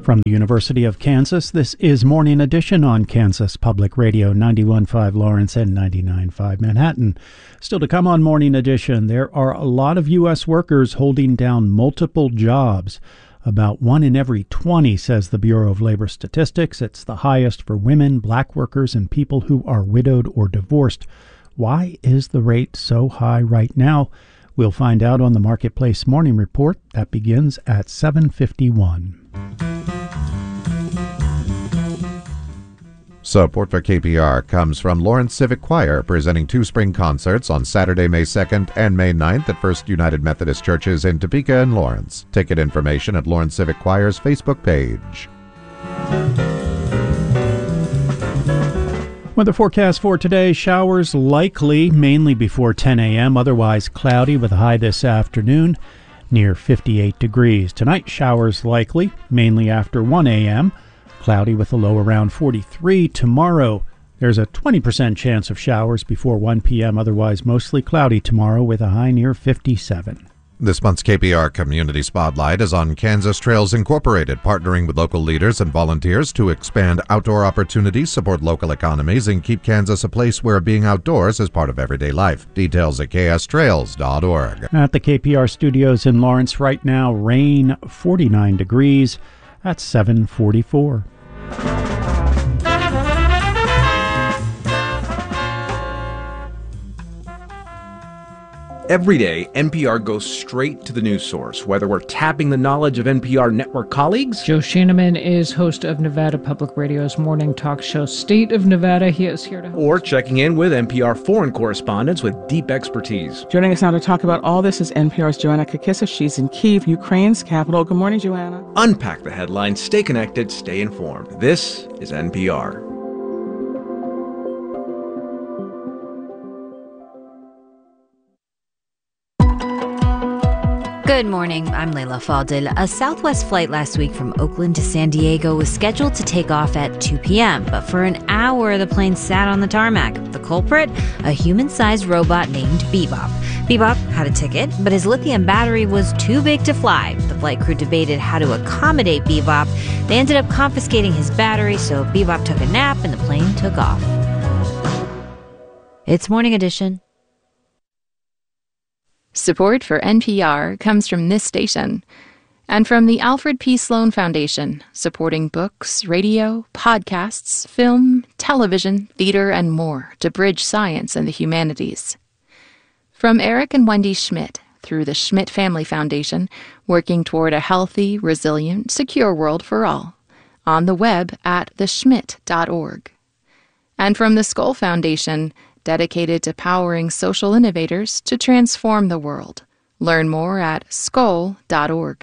From the University of Kansas, this is Morning Edition on Kansas Public Radio, 91.5 Lawrence and 99.5 Manhattan. Still to come on Morning Edition, there are a lot of U.S. workers holding down multiple jobs. About 1 in every 20, says the Bureau of Labor Statistics. It's the highest for women, black workers, and people who are widowed or divorced. Why is the rate so high right now? We'll find out on the Marketplace Morning Report. That begins at 7:51. Support for KPR comes from Lawrence Civic Choir, presenting 2 spring concerts on Saturday, May 2nd and May 9th at First United Methodist Churches in Topeka and Lawrence. Ticket information at Lawrence Civic Choir's Facebook page. Weather forecast for today, showers likely mainly before 10 a.m., otherwise cloudy with a high this afternoon near 58 degrees. Tonight, showers likely mainly after 1 a.m., cloudy with a low around 43. Tomorrow, there's a 20% chance of showers before 1 p.m., otherwise mostly cloudy tomorrow with a high near 57. This month's KPR Community Spotlight is on Kansas Trails Incorporated, partnering with local leaders and volunteers to expand outdoor opportunities, support local economies, and keep Kansas a place where being outdoors is part of everyday life. Details at kstrails.org. At the KPR studios in Lawrence right now, rain 49 degrees at 7:44. Every day, NPR goes straight to the news source, whether we're tapping the knowledge of NPR network colleagues. Joe Schoeneman is host of Nevada Public Radio's morning talk show, State of Nevada. He is here to help. Or checking in with NPR foreign correspondents with deep expertise. Joining us now to talk about all this is NPR's Joanna Kakissa. She's in Kyiv, Ukraine's capital. Good morning, Joanna. Unpack the headlines, stay connected, stay informed. This is NPR. Good morning, I'm Leila Fadil. A Southwest flight last week from Oakland to San Diego was scheduled to take off at 2 p.m., but for an hour the plane sat on the tarmac. The culprit? A human-sized robot named Bebop. Bebop had a ticket, but his lithium battery was too big to fly. The flight crew debated how to accommodate Bebop. They ended up confiscating his battery, so Bebop took a nap and the plane took off. It's Morning Edition. Support for NPR comes from this station and from the Alfred P. Sloan Foundation, supporting books, radio, podcasts, film, television, theater, and more to bridge science and the humanities. From Eric and Wendy Schmidt through the Schmidt Family Foundation, working toward a healthy, resilient, secure world for all. On the web at theschmidt.org. And from the Skoll Foundation, dedicated to powering social innovators to transform the world. Learn more at skoll.org.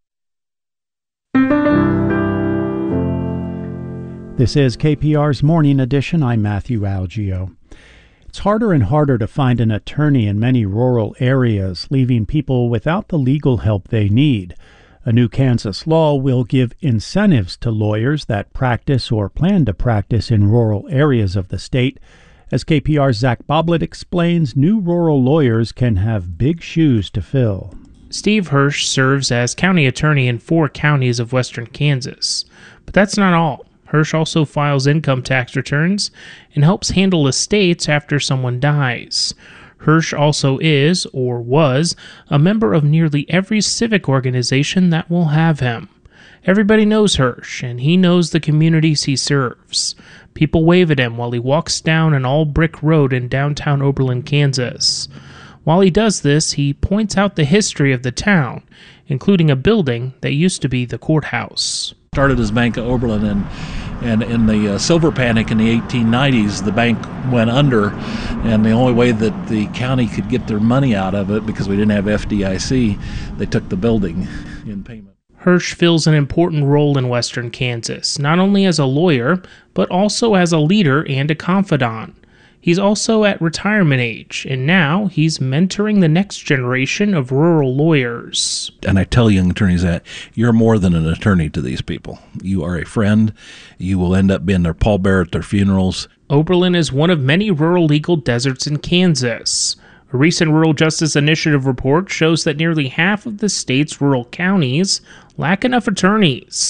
This is KPR's Morning Edition. I'm Matthew Algio. It's harder and harder to find an attorney in many rural areas, leaving people without the legal help they need. A new Kansas law will give incentives to lawyers that practice or plan to practice in rural areas of the state. As KPR's Zach Boblet explains, new rural lawyers can have big shoes to fill. Steve Hirsch serves as county attorney in 4 counties of western Kansas. But that's not all. Hirsch also files income tax returns and helps handle estates after someone dies. Hirsch also is, or was, a member of nearly every civic organization that will have him. Everybody knows Hirsch, and he knows the communities he serves. People wave at him while he walks down an all-brick road in downtown Oberlin, Kansas. While he does this, he points out the history of the town, including a building that used to be the courthouse. Started as Bank of Oberlin, and in the silver panic in the 1890s, the bank went under, and the only way that the county could get their money out of it, because we didn't have FDIC, they took the building in payment. Hirsch fills an important role in western Kansas, not only as a lawyer, but also as a leader and a confidant. He's also at retirement age, and now he's mentoring the next generation of rural lawyers. And I tell young attorneys that you're more than an attorney to these people. You are a friend. You will end up being their pallbearer at their funerals. Oberlin is one of many rural legal deserts in Kansas. A recent Rural Justice Initiative report shows that nearly half of the state's rural counties lack enough attorneys.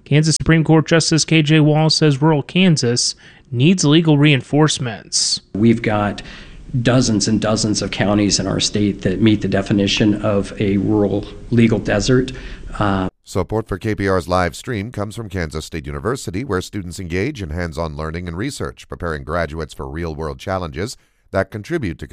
Kansas Supreme Court Justice K.J. Wallace says rural Kansas needs legal reinforcements. We've got dozens and dozens of counties in our state that meet the definition of a rural legal desert. Support for KPR's live stream comes from Kansas State University, where students engage in hands-on learning and research, preparing graduates for real-world challenges that contribute to